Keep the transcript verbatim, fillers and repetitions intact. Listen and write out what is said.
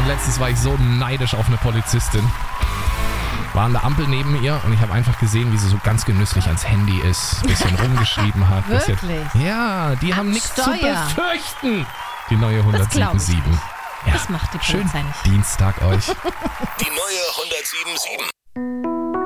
Und letztens war ich so neidisch auf eine Polizistin. War an der Ampel neben ihr und ich habe einfach gesehen, wie sie so ganz genüsslich ans Handy ist, ein bisschen rumgeschrieben hat. Wirklich? Bisschen, ja, die Am haben nichts zu Steuer. befürchten. Die neue Das glaub ich hundertsieben sieben. nicht. Ja, Das macht die schönen Polizei nicht. Dienstag euch. Die neue hundertsieben sieben.